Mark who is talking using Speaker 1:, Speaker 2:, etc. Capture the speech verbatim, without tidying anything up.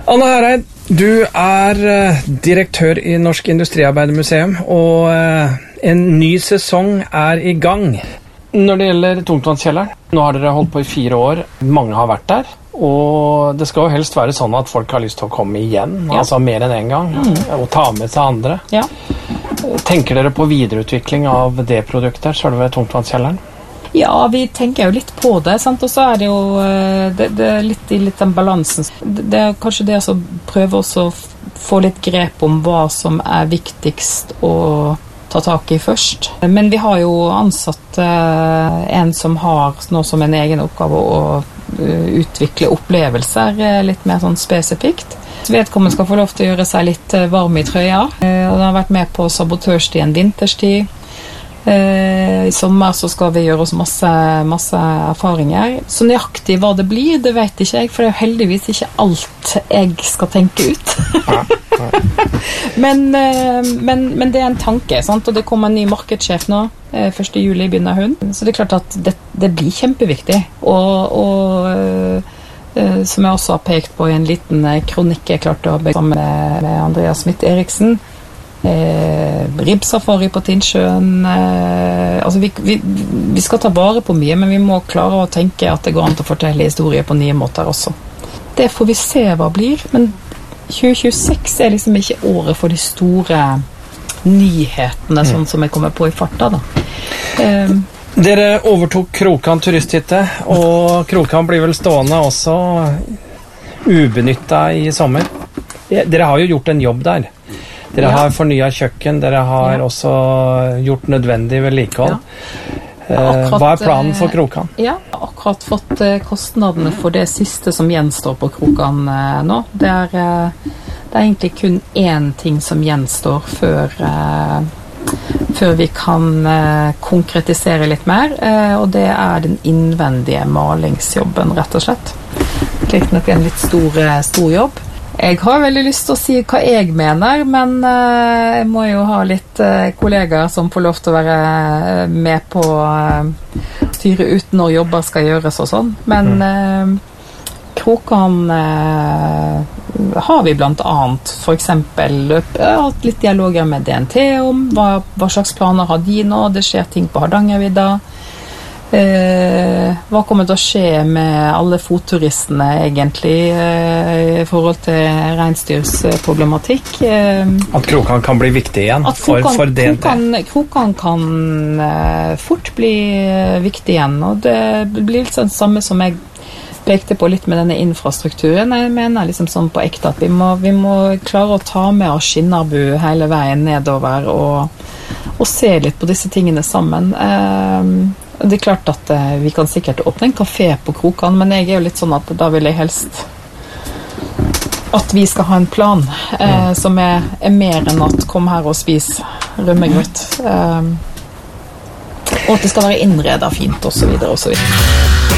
Speaker 1: Anna Hereid, du er uh, direktør i Norsk Industriarbeidermuseum, og uh, en ny sesong er i gang. Når det gjelder Tungtvannskjelleren, nå har dere holdt på i fire år, mange har vært der, og det skal jo helst være sånn at folk har lyst til å komme igjen, ja. Altså mer enn en gang, mm. og ta med seg andre. Ja. Tenker dere på videreutvikling av det produktet, selve Tungtvannskjelleren?
Speaker 2: Ja, vi tenker jo litt på det, sant? Og så er det jo det, det er litt i litt den balansen. Det er kanskje det å prøve å få litt grep om hva som er viktigst å ta tak i først. Men vi har jo ansatt eh, en som har nå som en egen oppgave å uh, utvikle opplevelser eh, litt mer sånn spesifikt. Så vedkommende skal få lov til å gjøre seg litt varm i trøya. Eh, og den har vært med på sabotørstid en vinterstid. Eh, I sommer så skal vi gjøre oss masse, masse erfaringer. Så nøyaktig hva det blir, det vet ikke jeg, for det er jo heldigvis ikke alt jeg skal tenke ut. men, eh, men, men det er en tanke, sant? Og det kommer en ny markedssjef nå. Eh, første juli begynner hun. Så det er klart at det, det blir kjempeviktig. Og, og eh, som jeg også har pekt på i en liten kronikk jeg klarte å bygge sammen med, med Andreas Smith-Eriksen, Eh, ribbsafari på Tinnsjøen eh, altså vi, vi, vi skal ta vare på mye, men vi må klare å tenke at det går an til å fortelle historier på nye måter også. Det får vi se hva blir, men tjue tjueseks er liksom ikke året for de store nyhetene, sånn som jeg kommer på i farta da. eh,
Speaker 1: Dere overtok Krokan turisthytte, og Krokan blir vel stående også ubenyttet i sommer. Dere har jo gjort en jobb der. Dere ja. har fornyet kjøkken, dere har ja. også gjort nødvendig vedlikehold. Ja. Akkurat, hva er planen for Krokan?
Speaker 2: Ja, akkurat fått kostnadene for det siste som gjenstår på Krokan nå. Det er, det er egentlig kun én ting som gjenstår før, før vi kan konkretisere litt mer, og det er den innvendige malingsjobben, rett og slett. Det er nok en litt stor, stor jobb. Jeg har veldig lyst til å si hva jeg mener, men uh, jeg må jo ha litt uh, kollegaer som får lov til å være med på uh, styre ut når jobber skal gjøres og sånn. Men uh, Krokan uh, har vi blant annet for eksempel løp, uh, hatt litt dialoger med D N T om hva, hva slags planer har de nå. Det skjer ting på Hardangervidda. Eh, hva kommer til å skje med alle fotturistene egentlig eh, i forhold til reinsdyrsproblematikk? Eh,
Speaker 1: at Krokan kan bli viktig igjen for,
Speaker 2: Krokan,
Speaker 1: for D N T?
Speaker 2: Krokan, Krokan kan eh, fort bli viktig igjen, og det blir litt sånn samme som jeg pekte på litt med denne infrastrukturen. Jeg mener liksom sånn på ekte at vi må, vi må klare å ta med oss Skinnarbu hele veien nedover og, og se litt på disse tingene sammen. Eh, Det er klart at uh, vi kan sikkert åpne en kafé på Krokan, men jeg er jo litt sånn at da vil jeg helst at vi skal ha en plan uh, som er, er mer enn at kom her og spis rømmegrøt. Uh, og at det skal være innredet fint, og så videre, og så videre.